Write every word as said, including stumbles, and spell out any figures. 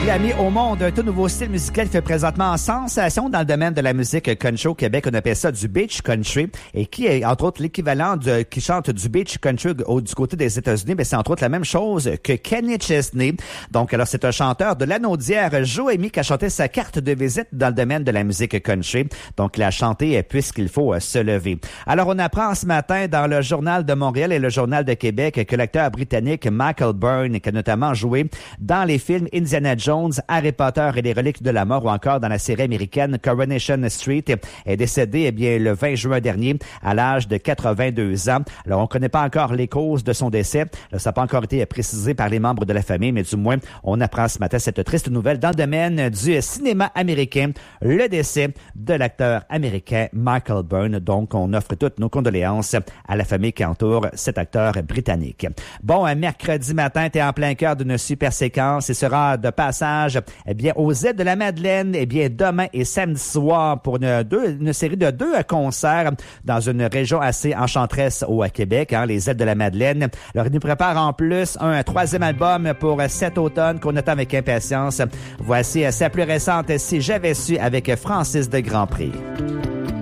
Il a mis au monde un tout nouveau style musical qui fait présentement sensation dans le domaine de la musique country au Québec. On appelle ça du beach country et qui est entre autres l'équivalent de qui chante du beach country au, du côté des États-Unis. Mais c'est entre autres la même chose que Kenny Chesney. Donc alors c'est un chanteur de l'Anaudière, Joémy, qui a chanté sa carte de visite dans le domaine de la musique country. Donc il a chanté puisqu'il faut se lever. Alors on apprend ce matin dans le Journal de Montréal et le Journal de Québec que l'acteur britannique Michael Byrne, qui a notamment joué dans les films Indiana Jones, Harry Potter et les reliques de la mort ou encore dans la série américaine Coronation Street, est décédé eh bien le vingt juin dernier à l'âge de quatre-vingt-deux ans. Alors, on ne connaît pas encore les causes de son décès. Là, ça n'a pas encore été précisé par les membres de la famille, mais du moins, on apprend ce matin cette triste nouvelle dans le domaine du cinéma américain, le décès de l'acteur américain Michael Byrne. Donc, on offre toutes nos condoléances à la famille qui entoure cet acteur britannique. Bon, un mercredi matin, tu es en plein cœur d'une super séquence et sera de passage eh bien, aux Ailes de la Madeleine, eh bien, demain et samedi soir pour une, deux, une série de deux concerts dans une région assez enchanteresse au Québec, hein, les Ailes de la Madeleine. Alors, ils nous préparent en plus un, un troisième album pour cet automne qu'on attend avec impatience. Voici sa plus récente, Si j'avais su, avec Francis de Grandpré.